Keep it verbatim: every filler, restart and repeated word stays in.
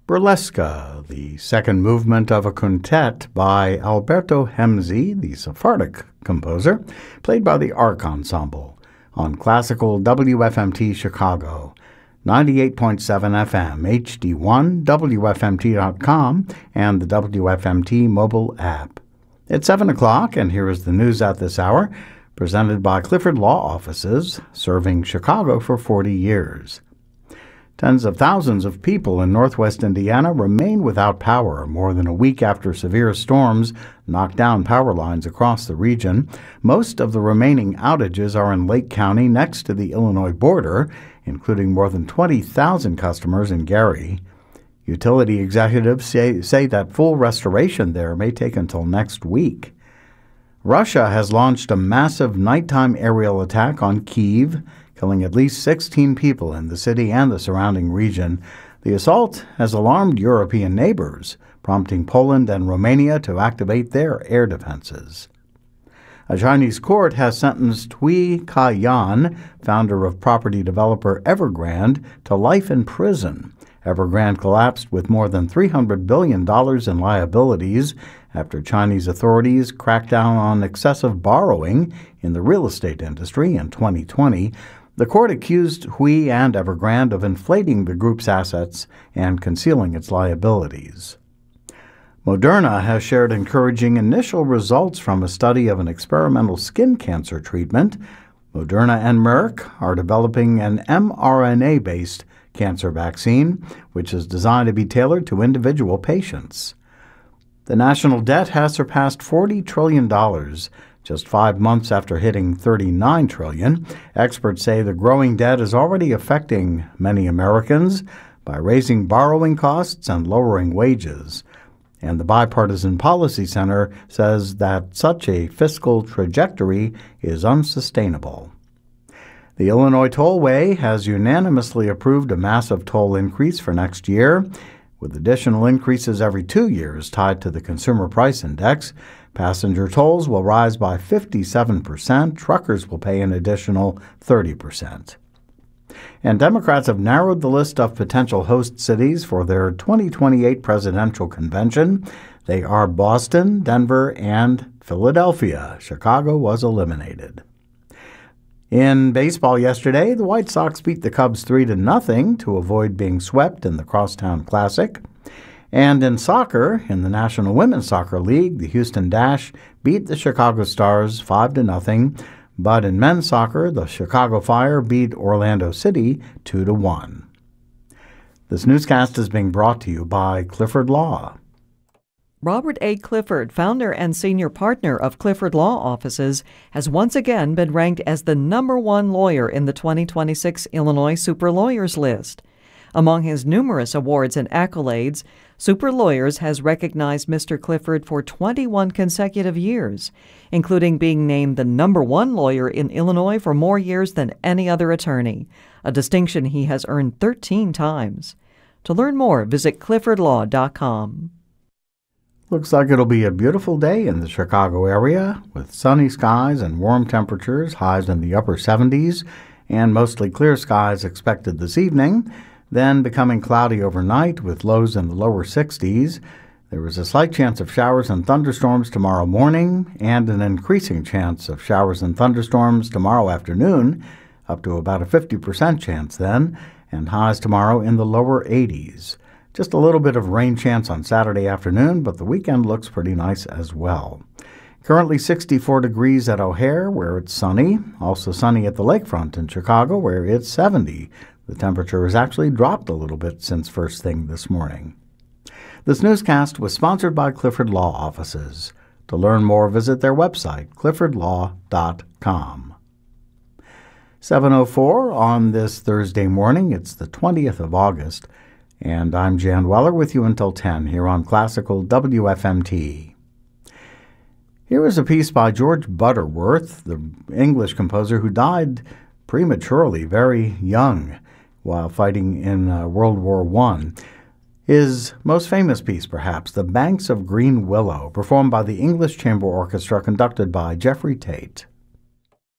Burlesca, the second movement of a quintet by Alberto Hemzi, the Sephardic composer, played by the Arc Ensemble, on classical W F M T Chicago, ninety-eight point seven F M, H D one, W F M T dot com, and the W F M T mobile app. It's seven o'clock, and here is the news at this hour, presented by Clifford Law Offices, serving Chicago for forty years. Tens of thousands of people in northwest Indiana remain without power more than a week after severe storms knocked down power lines across the region. Most of the remaining outages are in Lake County next to the Illinois border, including more than twenty thousand customers in Gary. Utility executives say, say that full restoration there may take until next week. Russia has launched a massive nighttime aerial attack on Kyiv, killing at least sixteen people in the city and the surrounding region. The assault has alarmed European neighbors, prompting Poland and Romania to activate their air defenses. A Chinese court has sentenced Hui Ka-yan, founder of property developer Evergrande, to life in prison. Evergrande collapsed with more than three hundred billion dollars in liabilities after Chinese authorities cracked down on excessive borrowing in the real estate industry in twenty twenty. The court accused Hui and Evergrande of inflating the group's assets and concealing its liabilities. Moderna has shared encouraging initial results from a study of an experimental skin cancer treatment. Moderna and Merck are developing an mRNA-based cancer vaccine, which is designed to be tailored to individual patients. The national debt has surpassed forty trillion dollars. Just five months after hitting thirty-nine trillion dollars. Experts say the growing debt is already affecting many Americans by raising borrowing costs and lowering wages. And the Bipartisan Policy Center says that such a fiscal trajectory is unsustainable. The Illinois Tollway has unanimously approved a massive toll increase for next year, with additional increases every two years tied to the Consumer Price Index. Passenger tolls will rise by fifty-seven percent. Truckers will pay an additional thirty percent. And Democrats have narrowed the list of potential host cities for their twenty twenty-eight presidential convention. They are Boston, Denver, and Philadelphia. Chicago was eliminated. In baseball yesterday, the White Sox beat the Cubs three to nothing to avoid being swept in the Crosstown Classic. And in soccer, in the National Women's Soccer League, the Houston Dash beat the Chicago Stars five to nothing. But in men's soccer, the Chicago Fire beat Orlando City two to one. This newscast is being brought to you by Clifford Law. Robert A. Clifford, founder and senior partner of Clifford Law Offices, has once again been ranked as the number one lawyer in the twenty twenty-six Illinois Super Lawyers list. Among his numerous awards and accolades, Super Lawyers has recognized Mister Clifford for twenty-one consecutive years, including being named the number one lawyer in Illinois for more years than any other attorney, a distinction he has earned thirteen times. To learn more, visit clifford law dot com. Looks like it'll be a beautiful day in the Chicago area, with sunny skies and warm temperatures, highs in the upper seventies, and mostly clear skies expected this evening, then becoming cloudy overnight with lows in the lower sixties. There is a slight chance of showers and thunderstorms tomorrow morning, and an increasing chance of showers and thunderstorms tomorrow afternoon, up to about a fifty percent chance then, and highs tomorrow in the lower eighties. Just a little bit of rain chance on Saturday afternoon, but the weekend looks pretty nice as well. Currently sixty-four degrees at O'Hare, where it's sunny. Also sunny at the lakefront in Chicago, where it's seventy. The temperature has actually dropped a little bit since first thing this morning. This newscast was sponsored by Clifford Law Offices. To learn more, visit their website, clifford law dot com. seven oh four on this Thursday morning. It's the twentieth of August. And I'm Jan Weller with you until ten here on Classical W F M T. Here is a piece by George Butterworth, the English composer who died prematurely, very young, while fighting in uh, World War One. His most famous piece, perhaps, The Banks of Green Willow, performed by the English Chamber Orchestra, conducted by Jeffrey Tate.